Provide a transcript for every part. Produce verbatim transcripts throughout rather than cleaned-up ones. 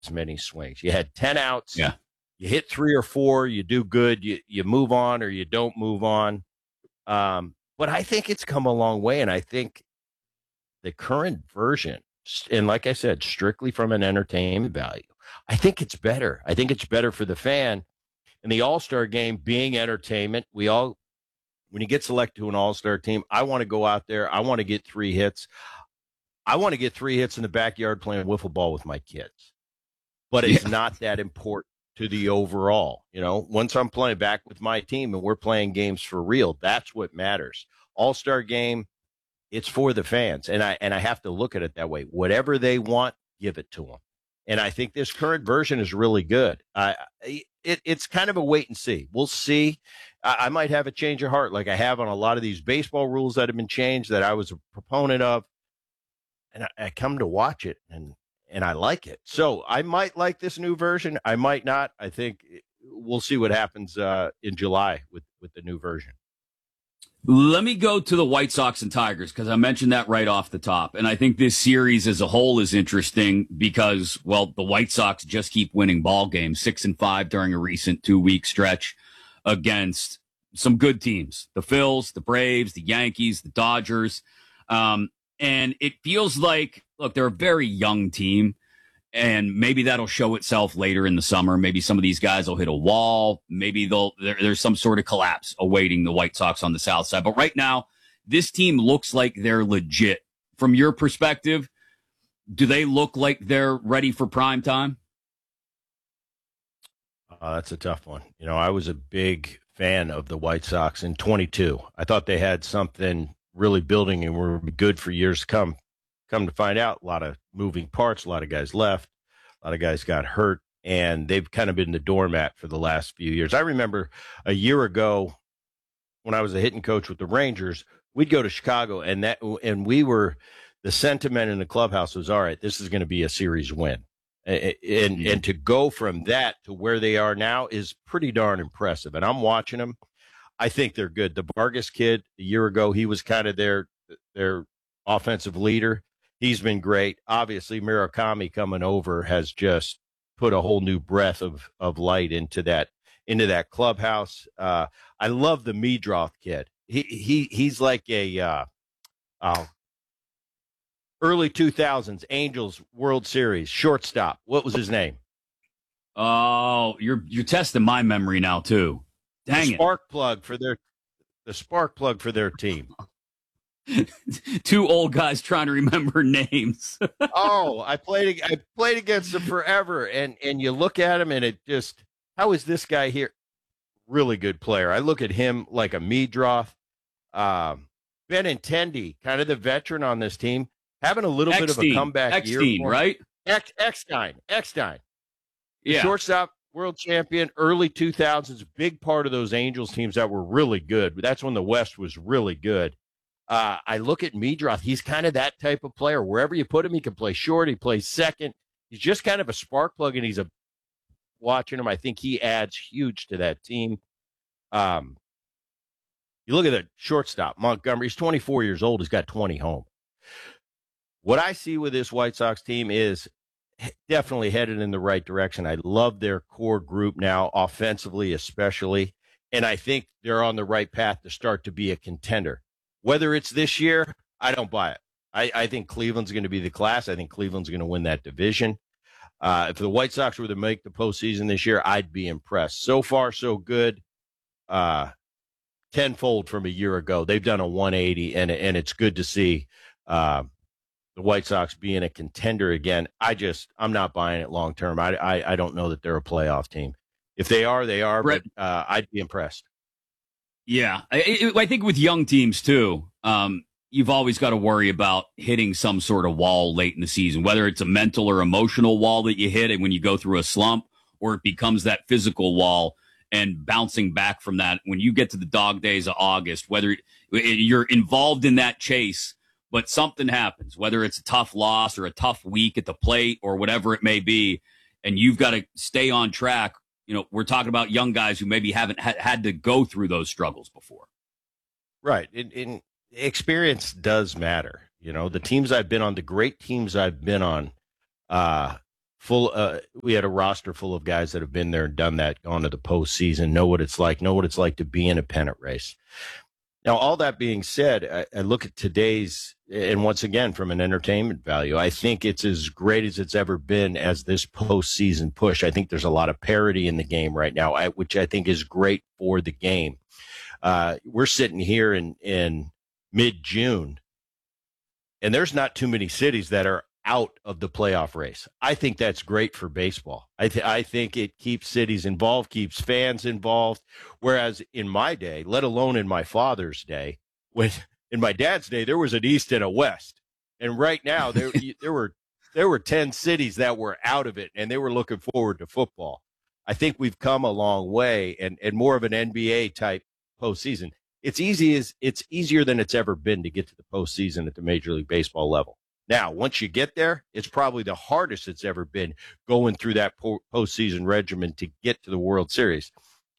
many swings. You had ten outs. Yeah. You hit three or four, you do good, you, you move on or you don't move on. Um, but I think it's come a long way, and I think the current version, and like I said, strictly from an entertainment value, I think it's better. I think it's better for the fan. And the All-Star game being entertainment, we all, when you get selected to an All-Star team, I want to go out there. I want to get three hits. I want to get three hits in the backyard playing wiffle ball with my kids. But it's yeah. not that important to the overall. You know, once I'm playing back with my team and we're playing games for real, that's what matters. All-Star game, it's for the fans. And I and I have to look at it that way. Whatever they want, give it to them. And I think this current version is really good. Uh, it, it's kind of a wait and see. We'll see. I, I might have a change of heart like I have on a lot of these baseball rules that have been changed that I was a proponent of. And I, I come to watch it, and, and I like it. So I might like this new version. I might not. I think we'll see what happens uh, in July with, with the new version. Let me go to the White Sox and Tigers, because I mentioned that right off the top. And I think this series as a whole is interesting because, well, the White Sox just keep winning ball games, six and five during a recent two-week stretch against some good teams. The Phils, the Braves, the Yankees, the Dodgers. Um, and it feels like, look, they're a very young team. And maybe that'll show itself later in the summer. Maybe some of these guys will hit a wall. Maybe they'll there, there's some sort of collapse awaiting the White Sox on the south side. But right now, this team looks like they're legit. From your perspective, do they look like they're ready for prime time? Uh, that's a tough one. You know, I was a big fan of the White Sox in twenty-two. I thought they had something really building and were good for years to come. Come to find out, a lot of moving parts, a lot of guys left, a lot of guys got hurt, and they've kind of been the doormat for the last few years. I remember a year ago when I was a hitting coach with the Rangers, we'd go to Chicago, and that and we were the sentiment in the clubhouse was, all right, this is going to be a series win. And, and, mm-hmm. and to go from that to where they are now is pretty darn impressive. And I'm watching them. I think they're good. The Vargas kid, a year ago, he was kind of their their offensive leader. He's been great. Obviously, Murakami coming over has just put a whole new breath of, of light into that into that clubhouse. Uh, I love the Meadroth kid. He he he's like a uh, uh, early two thousands Angels World Series shortstop. What was his name? Oh, you're you're testing my memory now too. Dang the it! Spark plug for their the spark plug for their team. Two old guys trying to remember names. oh, I played I played against them forever, and and you look at him, and it just, how is this guy here? Really good player. I look at him like a Meadroth. Um, Benintendi, kind of the veteran on this team, having a little Eckstein, bit of a comeback Eckstein, year. right? Eck, Eckstein, Eckstein. Yeah. Shortstop, world champion, early two thousands, big part of those Angels teams that were really good. But that's when the West was really good. Uh, I look at Meadroth. He's kind of that type of player. Wherever you put him, he can play short. He plays second. He's just kind of a spark plug, and he's a watching him. I think he adds huge to that team. Um, you look at the shortstop, Montgomery. He's twenty-four years old. He's got twenty home. What I see with this White Sox team is definitely headed in the right direction. I love their core group now, offensively especially, and I think they're on the right path to start to be a contender. Whether it's this year, I don't buy it. I, I think Cleveland's going to be the class. I think Cleveland's going to win that division. Uh, if the White Sox were to make the postseason this year, I'd be impressed. So far, so good. Uh, tenfold from a year ago. They've done a one eighty, and and it's good to see uh, the White Sox being a contender again. I just, I'm not buying it long term. I, I I don't know that they're a playoff team. If they are, they are. Brett, but uh, I'd be impressed. Yeah, I, I think with young teams, too, um, you've always got to worry about hitting some sort of wall late in the season, whether it's a mental or emotional wall that you hit and when you go through a slump, or it becomes that physical wall and bouncing back from that when you get to the dog days of August, whether you're involved in that chase, but something happens, whether it's a tough loss or a tough week at the plate or whatever it may be, and you've got to stay on track. You know, we're talking about young guys who maybe haven't ha- had to go through those struggles before. Right. In, in experience does matter. You know, the teams I've been on, the great teams I've been on, uh, full. Uh, we had a roster full of guys that have been there and done that, gone to the postseason, know what it's like, know what it's like to be in a pennant race. Now, all that being said, I, I look at today's, and once again, from an entertainment value, I think it's as great as it's ever been as this postseason push. I think there's a lot of parity in the game right now, I, which I think is great for the game. Uh, we're sitting here in, in mid-June, and there's not too many cities that are out of the playoff race. I think that's great for baseball. I, th- I think it keeps cities involved, keeps fans involved. Whereas in my day, let alone in my father's day, when in my dad's day, there was an East and a West. And right now there, there were, there were ten cities that were out of it and they were looking forward to football. I think we've come a long way and, and more of an N B A type postseason. It's easy as it's easier than it's ever been to get to the postseason at the Major League Baseball level. Now, once you get there, it's probably the hardest it's ever been going through that po- postseason regimen to get to the World Series.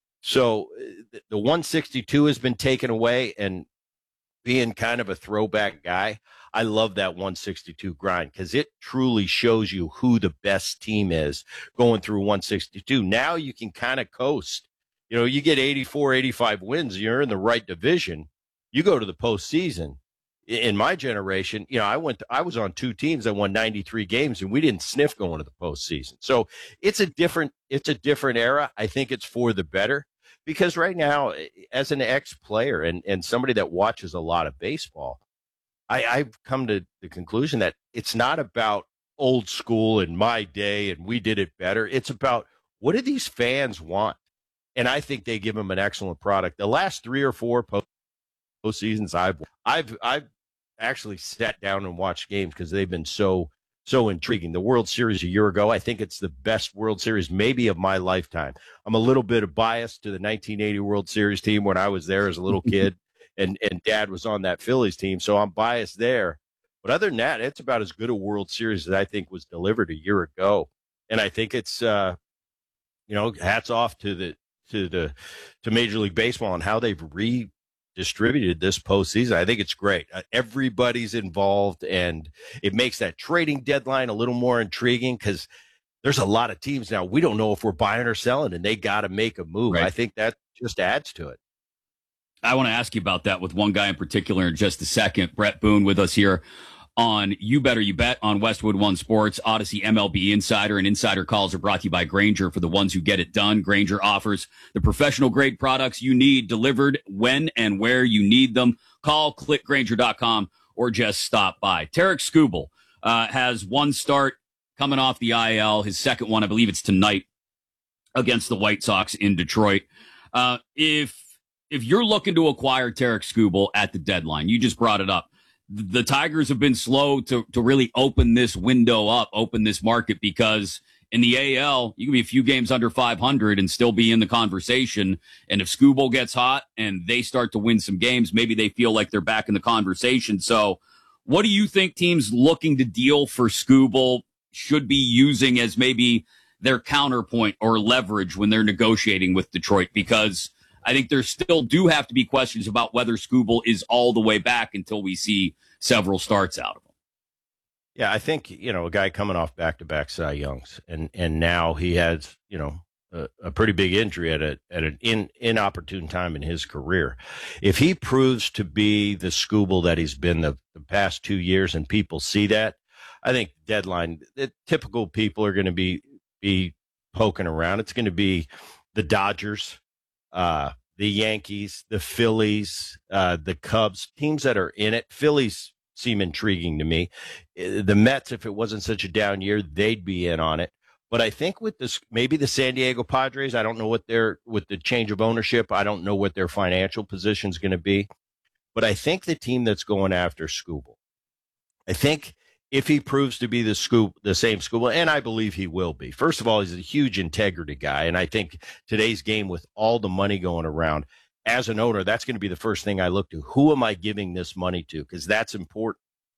So the one sixty-two has been taken away, and being kind of a throwback guy, I love that one sixty-two grind because it truly shows you who the best team is going through one sixty-two. Now you can kind of coast. You know, you get eighty-four, eighty-five wins, you're in the right division. You go to the postseason. In my generation, you know, I went, to, I was on two teams that won ninety-three games and we didn't sniff going to the postseason. So it's a different, it's a different era. I think it's for the better because right now, as an ex-player and, and somebody that watches a lot of baseball, I, I've come to the conclusion that it's not about old school in my day and we did it better. It's about what do these fans want? And I think they give them an excellent product. The last three or four post postseasons I've I've I've actually sat down and watched games because they've been so so intriguing. The World Series a year ago, I think it's the best World Series maybe of my lifetime. I'm a little bit of bias to the nineteen eighty World Series team when I was there as a little kid, and and Dad was on that Phillies team, so I'm biased there. But other than that, it's about as good a World Series as I think was delivered a year ago, and I think it's uh, you know, hats off to the to the to Major League Baseball and how they've re. distributed this postseason. I think it's great. Uh, everybody's involved, and it makes that trading deadline a little more intriguing because there's a lot of teams now. We don't know if we're buying or selling, and they got to make a move. Right. I think that just adds to it. I want to ask you about that with one guy in particular in just a second. Brett Boone with us here on You Better You Bet on Westwood One Sports, Odyssey M L B Insider, and Insider Calls are brought to you by Grainger for the ones who get it done. Grainger offers the professional grade products you need delivered when and where you need them. Call, click Grainger dot com, or just stop by. Tarik Skubal uh, has one start coming off the I L, his second one, I believe it's tonight, against the White Sox in Detroit. Uh, if if you're looking to acquire Tarik Skubal at the deadline, you just brought it up. The Tigers have been slow to, to really open this window up, open this market, because in the A L, you can be a few games under five hundred and still be in the conversation. And if Skubal gets hot and they start to win some games, maybe they feel like they're back in the conversation. So what do you think teams looking to deal for Skubal should be using as maybe their counterpoint or leverage when they're negotiating with Detroit? Because I think there still do have to be questions about whether Skubal is all the way back until we see several starts out of him. Yeah, I think, you know, a guy coming off back-to-back Cy Youngs, and, and now he has, you know, a, a pretty big injury at a at an in, inopportune time in his career. If he proves to be the Skubal that he's been the, the past two years and people see that, I think deadline, the typical people are going to be be poking around. It's going to be the Dodgers, uh, the Yankees, the Phillies, uh, the Cubs, teams that are in it. Phillies seem intriguing to me. The Mets, if it wasn't such a down year, they'd be in on it. But I think with this, maybe the San Diego Padres, I don't know what their, with the change of ownership, I don't know what their financial position is going to be. But I think the team that's going after Skubal, I think if he proves to be the scoop, the same Skubal, and I believe he will be. First of all, he's a huge integrity guy, and I think today's game with all the money going around, as an owner, that's going to be the first thing I look to. Who am I giving this money to? Because that's important.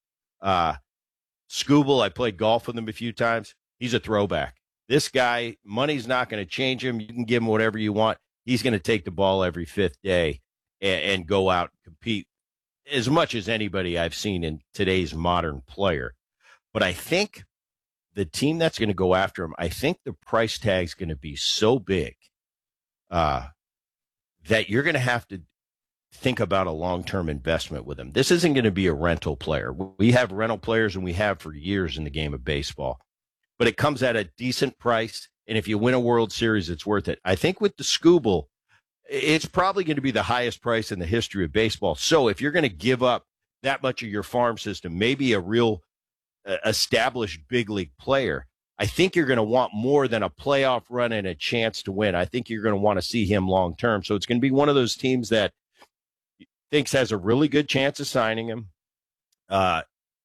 Uh, Skubal, I played golf with him a few times. He's a throwback. This guy, money's not going to change him. You can give him whatever you want. He's going to take the ball every fifth day and, and go out and compete as much as anybody I've seen in today's modern player. But I think the team that's going to go after him, I think the price tag is going to be so big uh, that you're going to have to think about a long-term investment with him. This isn't going to be a rental player. We have rental players, and we have for years in the game of baseball. But it comes at a decent price, and if you win a World Series, it's worth it. I think with the Skubal, it's probably going to be the highest price in the history of baseball. So if you're going to give up that much of your farm system, maybe a real uh, established big league player, I think you're going to want more than a playoff run and a chance to win. I think you're going to want to see him long term. So it's going to be one of those teams that thinks has a really good chance of signing him, uh,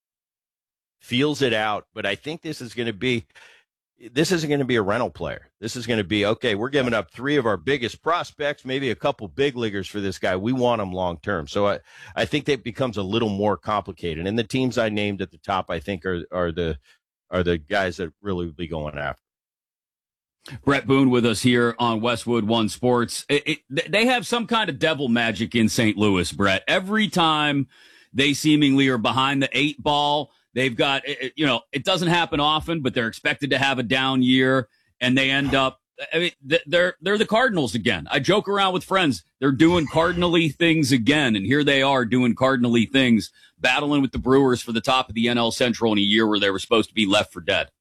feels it out. But I think this is going to be this isn't going to be a rental player. This is going to be, okay, we're giving up three of our biggest prospects, maybe a couple big leaguers for this guy. We want him long term. So I, I think that becomes a little more complicated. And the teams I named at the top, I think, are are the are the guys that really will be going after. Brett Boone with us here on Westwood One Sports. It, it, they have some kind of devil magic in Saint Louis, Brett. Every time they seemingly are behind the eight ball, they've got, it, you know, it doesn't happen often, but they're expected to have a down year, and they end up, I mean, they're, they're the Cardinals again. I joke around with friends. They're doing Cardinal-y things again, and here they are doing Cardinal-y things, battling with the Brewers for the top of the N L Central in a year where they were supposed to be left for dead.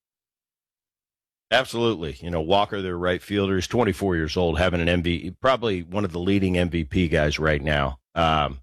Absolutely. You know, Walker, their right fielder, is twenty-four years old, having an M V P, probably one of the leading M V P guys right now. Um,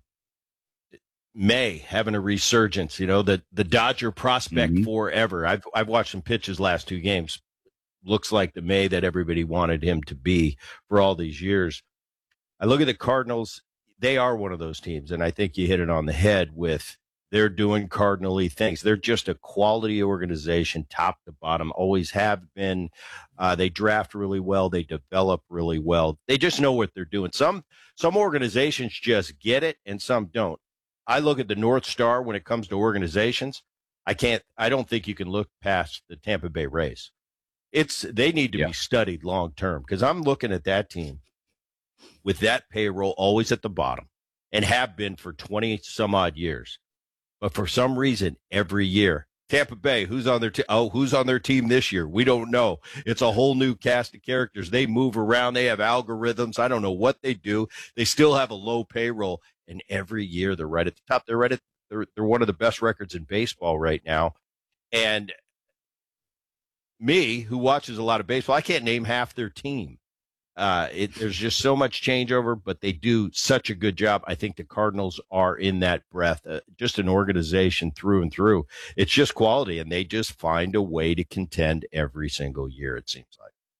May having a resurgence, you know, the, the Dodger prospect mm-hmm. forever. I've, I've watched some pitches last two games. Looks like the May that everybody wanted him to be for all these years. I look at the Cardinals. They are one of those teams, and I think you hit it on the head with they're doing Cardinal-y things. They're just a quality organization, top to bottom, always have been. Uh, they draft really well. They develop really well. They just know what they're doing. Some some organizations just get it, and some don't. I look at the North Star when it comes to organizations. I can't. I don't think you can look past the Tampa Bay Rays. It's they need to yeah. be studied long term, because I'm looking at that team with that payroll always at the bottom, and have been for twenty some odd years. But for some reason, every year, Tampa Bay, who's on their team? Oh, who's on their team this year? We don't know. It's a whole new cast of characters. They move around. They have algorithms. I don't know what they do. They still have a low payroll, and every year they're right at the top. They're right at they're they're one of the best records in baseball right now. And me, who watches a lot of baseball, I can't name half their team. Uh, it, there's just so much changeover, but they do such a good job. I think the Cardinals are in that breath, uh, just an organization through and through. It's just quality, and they just find a way to contend every single year, it seems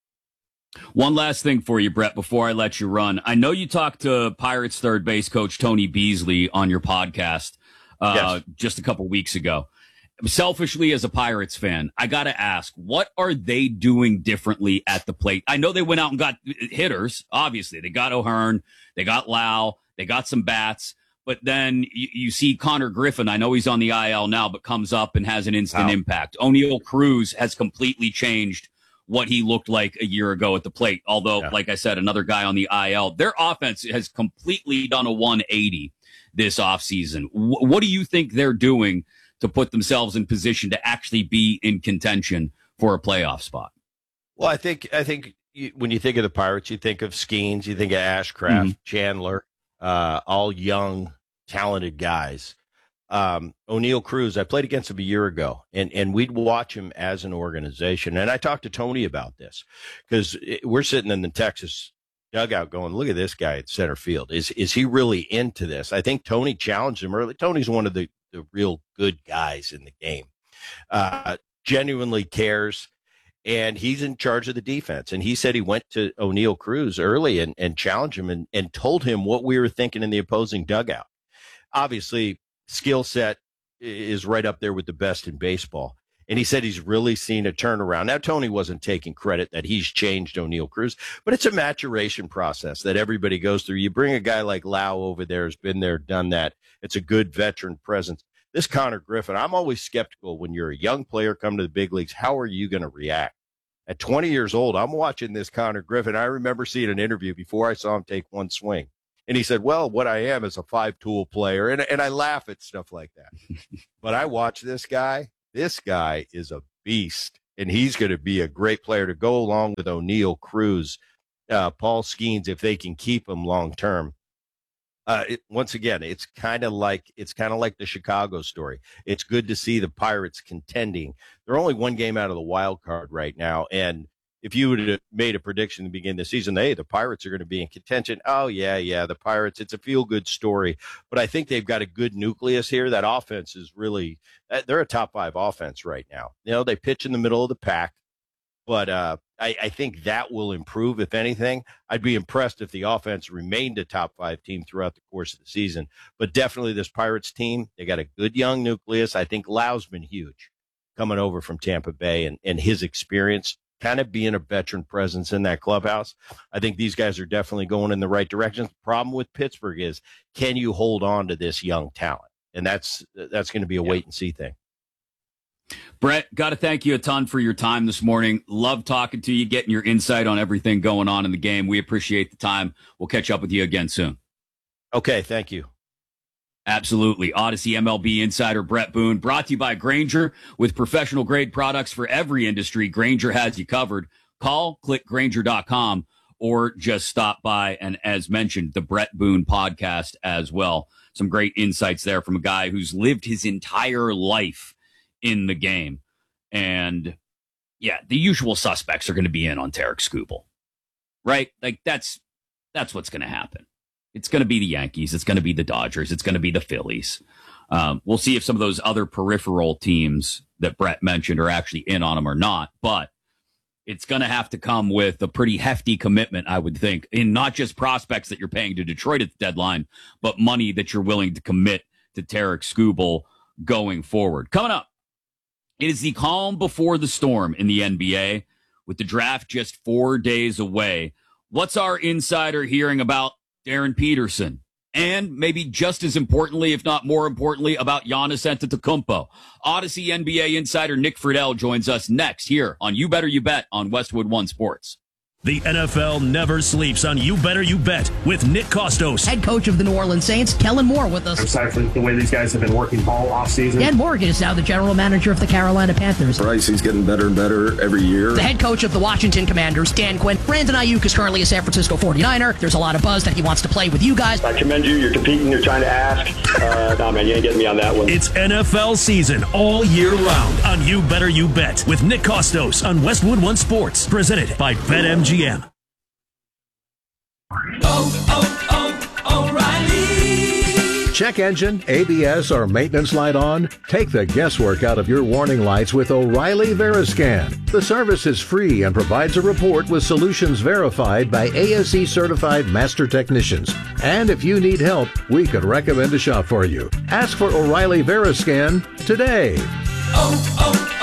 like. One last thing for you, Brett, before I let you run. I know you talked to Pirates third base coach Tony Beasley on your podcast uh, yes. just a couple weeks ago. Selfishly, as a Pirates fan, I got to ask, what are they doing differently at the plate? I know they went out and got hitters. Obviously, they got O'Hearn, they got Lau, they got some bats. But then you, you see Connor Griffin. I know he's on the I L now, but comes up and has an instant wow. impact. O'Neal Cruz has completely changed what he looked like a year ago at the plate. Although, yeah. like I said, another guy on the I L. Their offense has completely done a one eighty this offseason. W- what do you think they're doing to put themselves in position to actually be in contention for a playoff spot? Well, I think I think you, when you think of the Pirates, you think of Skeens, you think of Ashcraft, mm-hmm. Chandler, uh, all young, talented guys. Um, O'Neal Cruz, I played against him a year ago, and, and we'd watch him as an organization. And I talked to Tony about this, because we're sitting in the Texas dugout going, look at this guy at center field. Is is he really into this? I think Tony challenged him early. Tony's one of the the real good guys in the game, uh, genuinely cares, and he's in charge of the defense. And he said he went to O'Neal Cruz early and, and challenged him and, and told him what we were thinking in the opposing dugout. Obviously, skill set is right up there with the best in baseball. And he said he's really seen a turnaround. Now, Tony wasn't taking credit that he's changed O'Neal Cruz, but it's a maturation process that everybody goes through. You bring a guy like Lau over there who's been there, done that. It's a good veteran presence. This Connor Griffin, I'm always skeptical when you're a young player come to the big leagues. How are you going to react? At twenty years old, I'm watching this Connor Griffin. I remember seeing an interview before I saw him take one swing. And he said, well, what I am is a five-tool player. And, and I laugh at stuff like that. But I watch this guy. This guy is a beast. and he's going to be a great player to go along with O'Neal, Cruz, uh, Paul Skeens, if they can keep him long term. Uh, it, once again, it's kind of like it's kind of like the Chicago story. It's good to see the Pirates contending. They're only one game out of the wild card right now, and if you would have made a prediction to begin the season, hey, the Pirates are going to be in contention. Oh yeah, yeah, the Pirates. It's a feel-good story, but I think they've got a good nucleus here. That offense is really they're a top five offense right now. You know, they pitch in the middle of the pack. But uh, I, I think that will improve, if anything. I'd be impressed if the offense remained a top five team throughout the course of the season. But definitely this Pirates team, they got a good young nucleus. I think Lau's been huge coming over from Tampa Bay and, and his experience, kind of being a veteran presence in that clubhouse. I think these guys are definitely going in the right direction. The problem with Pittsburgh is, can you hold on to this young talent? And that's that's going to be a yeah. wait and see thing. Brett, got to thank you a ton for your time this morning. Love talking to you, getting your insight on everything going on in the game. We appreciate the time. We'll catch up with you again soon. Okay, thank you. Absolutely. Odyssey M L B insider Brett Boone, brought to you by Grainger. With professional grade products for every industry, Grainger has you covered. Call, click Grainger dot com, or just stop by. And as mentioned, the Brett Boone podcast as well. Some great insights there from a guy who's lived his entire life in the game. And yeah, the usual suspects are going to be in on Tarik Skubal, right? Like that's, that's what's going to happen. It's going to be the Yankees. It's going to be the Dodgers. It's going to be the Phillies. Um, we'll see if some of those other peripheral teams that Brett mentioned are actually in on them or not, but it's going to have to come with a pretty hefty commitment, I would think, in not just prospects that you're paying to Detroit at the deadline, but money that you're willing to commit to Tarik Skubal going forward. Coming up, it is the calm before the storm in the N B A, with the draft just four days away. What's our insider hearing about Darren Peterson? And maybe just as importantly, if not more importantly, about Giannis Antetokounmpo. Odyssey N B A insider Nick Friedel joins us next here on You Better You Bet on Westwood One Sports. The N F L never sleeps on You Better You Bet with Nick Kostos. Head coach of the New Orleans Saints, Kellen Moore, with us. Aside from the way these guys have been working all offseason. Dan Morgan is now the general manager of the Carolina Panthers. Bryce, he's getting better and better every year. The head coach of the Washington Commanders, Dan Quinn. Brandon Ayuk is currently a San Francisco forty-niner. There's a lot of buzz that he wants to play with you guys. I commend you. You're competing. You're trying to ask. Uh, no, man, you ain't getting me on that one. It's N F L season all year round on You Better You Bet with Nick Kostos on Westwood One Sports. Presented by BetMGM. Oh, oh, oh, O'Reilly. Check engine, A B S, or maintenance light on? Take the guesswork out of your warning lights with O'Reilly Veriscan. The service is free and provides a report with solutions verified by A S E certified master technicians. And if you need help, we could recommend a shop for you. Ask for O'Reilly Veriscan today. Oh,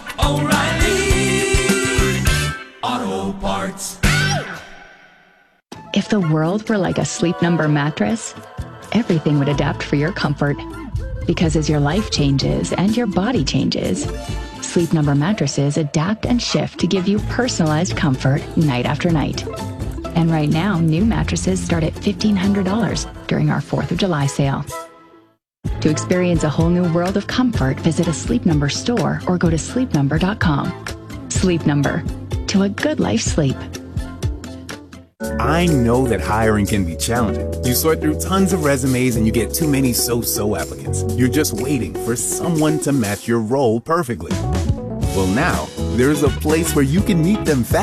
oh, oh, O'Reilly Auto Parts. If the world were like a Sleep Number mattress, everything would adapt for your comfort. Because as your life changes and your body changes, Sleep Number mattresses adapt and shift to give you personalized comfort night after night. And right now, new mattresses start at fifteen hundred dollars during our fourth of July sale. To experience a whole new world of comfort, visit a Sleep Number store or go to sleep number dot com. Sleep Number. To a good life sleep. I know that hiring can be challenging. You sort through tons of resumes and you get too many so-so applicants. You're just waiting for someone to match your role perfectly. Well, now, there's a place where you can meet them fast.